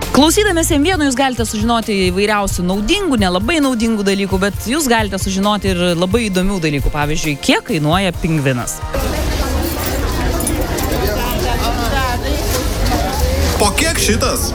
Klausydamės M1 jūs galite sužinoti įvairiausių naudingų, nelabai naudingų dalykų, bet jūs galite sužinoti ir labai įdomių dalykų. Pavyzdžiui, kiek kainuoja pingvinas. Po kiek šitas?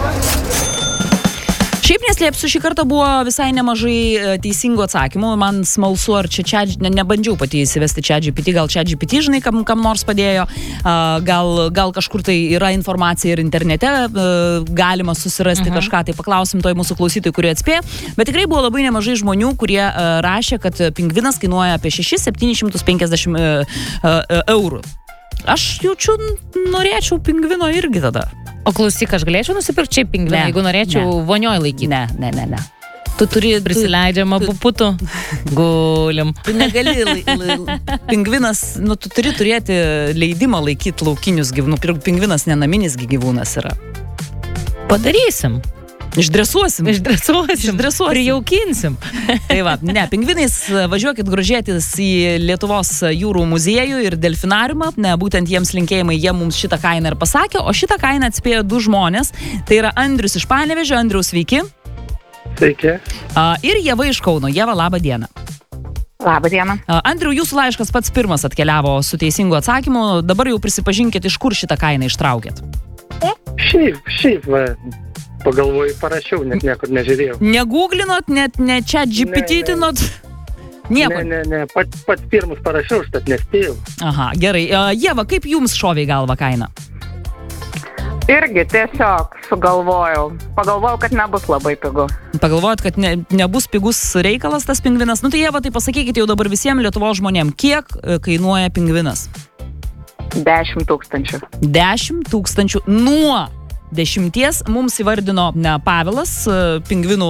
Šiaip neslėpsiu, šį kartą buvo visai nemažai teisingų atsakymų. Man smalsu, ar čia nebandžiau pati įsivesti ChatGPT, gal ChatGPT, žinai, kam nors padėjo. Gal kažkur tai yra informacija ir internete, galima susirasti kažką, tai paklausim toj mūsų klausytojų, kurie atspėjo. Bet tikrai buvo labai nemažai žmonių, kurie rašė, kad pingvinas kainuoja apie 6-750 eurų. Aš jaučiu, norėčiau pingvino irgi tada. O klausyk, aš galėčiau nusipirkti čia pingviną, jeigu norėčiau vonioj laikyti? Ne. Tu turi prisileidžiamą puputų. Gulim. Tu negali, pingvinas, tu turi turėti leidimą laikyti laukinius gyvūnus. Pingvinas nenaminis gyvūnas yra. Padarysim. Išdresuosim. Prijaukinsim. Tai va, ne, pingvinais važiuokit grožėtis į Lietuvos jūrų muziejų ir delfinariumą. Būtent jiems linkėjimai, jie mums šitą kainą ir pasakė, o šitą kainą atspėjo du žmonės. Tai yra Andrius iš Panevėžio. Andrius, sveiki. Sveiki. Ir Ieva iš Kauno. Ieva, labą dieną. Labą dieną. Andriu, jūsų laiškas pats pirmas atkeliavo su teisingu atsakymu. Dabar jau prisipažinkit, iš kur šitą kainą ištraukėt. Šiaip, pagalvoju, parašiau, net niekur nežiūrėjau. Negūglinot, net ne ChatGPT-tinot? Nieko. Ne, pats pirmus parašiau, štat nespėjau. Aha, gerai. Ieva, kaip jums šovė į galvą kaina? Irgi tiesiog sugalvojau. Pagalvojau, kad nebus labai pigu. Pagalvojot, kad nebus pigus reikalas tas pingvinas? Nu tai Ieva, tai pasakykite jau dabar visiems Lietuvos žmonėm, kiek kainuoja pingvinas? 10 000. 10 000 nuo 10 mums įvardino Pavelas, pingvinų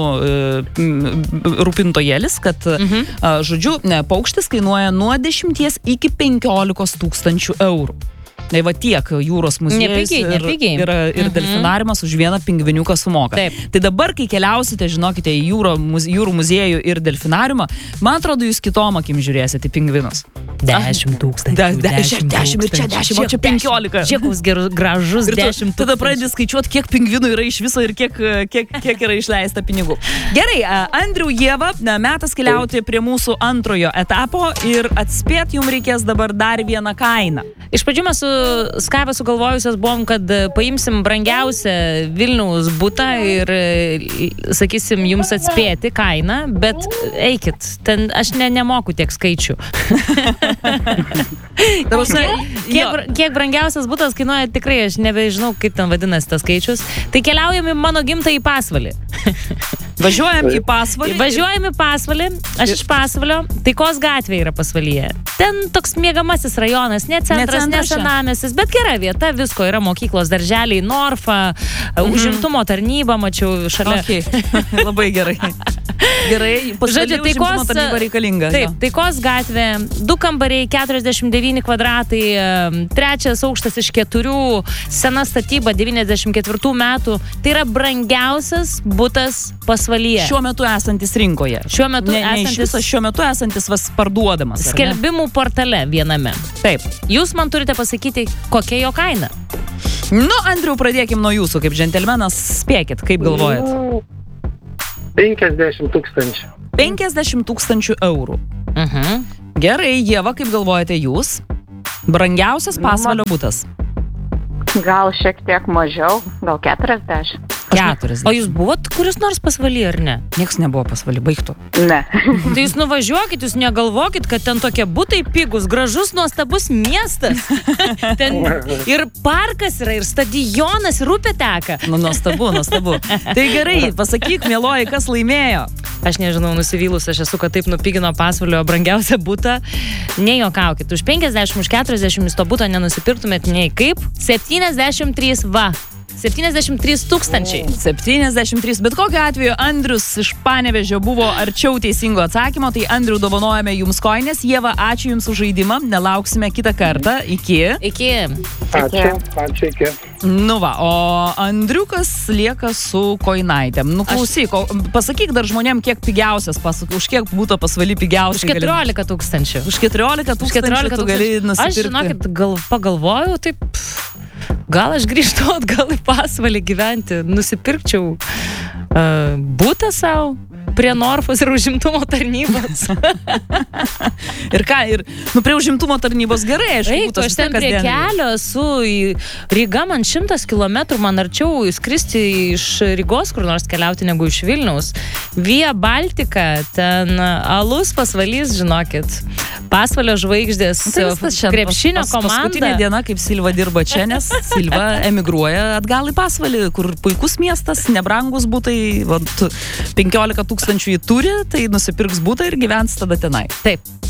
rūpintojėlis, kad, žodžiu, paukštis kainuoja nuo 10 iki 15 000 eurų. Tai va tiek jūros muziejus ir delfinariumas už vieną pingviniuką sumoka. Taip. Tai dabar, kai keliausite, žinokite, į jūrų muziejų ir delfinariumą, man atrodo, jūs kitom akim žiūrėsite į pingvinus. 10 000. 10 ir čia 10, o čia 15. Čia koks gražus 10 000. Tada pradedi skaičiuoti, kiek pingvinų yra iš viso ir kiek yra išleista pinigų. Gerai, Andriau, Ieva, metas keliauti prie mūsų antrojo etapo ir atspėt jums reikės dabar dar vieną kainą. Iš pradžių mes su Skaiva sugalvojusios buvom, kad paimsim brangiausią Vilniaus butą ir sakysim jums atspėti kainą, bet eikit, ten aš nemoku tiek skaičių. Kiek brangiausias butas kainuoja, tikrai aš nebežinau, kaip ten vadinasi tas skaičius. Tai keliaujam į mano gimtąjį Pasvalį. Važiuojam į Pasvalį. Aš iš Pasvalio. Taikos gatvė yra Pasvalyje. Ten toks mėgamasis rajonas, ne centras, ne senamiestis, bet gera vieta, visko yra, mokyklos, darželiai, Norfa, užimtumo tarnyba, mačiau šalia. Okay. Labai gerai. Žodžiu, užimtumo tarnyba reikalinga. Taip, Taikos gatvė, 2 kambariai, 49 kvadratai, 3 aukštas iš 4, sena statyba 94 metų. Tai yra brangiausias butas Pasvalyje. Šiuo metu esantis rinkoje. Šiuo metu esantis parduodamas. Skelbimų portale viename. Taip. Jūs man turite pasakyti, kokia jo kaina. Nu, Andriau, pradėkim nuo jūsų, kaip džentelmenas, spėkit, kaip galvojat? 50 000. 50 000 eurų. Gerai, Ieva, kaip galvojate jūs? Brangiausias Pasvalio butas. Gal šiek tiek mažiau, gal 40. 40. O jūs buvot kuris nors Pasvalyje, ar ne? Niekas nebuvo Pasvaly, baigtų. Ne. Tai jūs nuvažiuokit, jūs negalvokit, kad ten tokie butai pigus, gražus, nuostabus miestas. Ten ir parkas yra, ir stadionas, ir upė teka. Nu, nuostabu. Tai gerai, pasakyk, mieloji, kas laimėjo. Aš nežinau, nusivylus aš esu, kad taip nupigino Pasvalio brangiausią butą. Nejuokaukit, už 50, už 40 jūs to buto nenusipirktumėt nei kaip. 73 va. 73 000. 73. Bet kokiu atveju Andrius iš Panevėžio buvo arčiau teisingo atsakymo, tai Andriu dovanojame jums koinės. Ieva, ačiū jums už žaidimą. Nelauksime kitą kartą. Iki. Ačiū, iki. Nu va, o Andriukas lieka su koinaitėm. Nu klausyk, pasakyk dar žmonėm, kiek pigiausias, už kiek būtų Pasvaly pigiausias. Už 14 000. Už 14 000 tu gali nusipirkti. Aš, žinokit, pagalvojau, taip Gal aš grįžtu atgal į Pasvalį gyventi, nusipirkčiau butą savo prie Norfos ir užimtumo tarnybos. Ir ką, prie užimtumo tarnybos gerai, Eik, aš ten prie kelio esu į Rygą, man 100 kilometrų, man arčiau skristi iš Rygos kur nors keliauti negu iš Vilniaus. Via Baltica, ten alus Pasvalys, žinokit. Pasvalio žvaigždės, krepšinio komanda. Paskutinė diena, kaip Silva dirba čia, nes Silva emigruoja atgal į Pasvalį, kur puikus miestas, nebrangus butai, 15 000 jį turi, tai nusipirks butą ir gyvens tada tenai. Taip.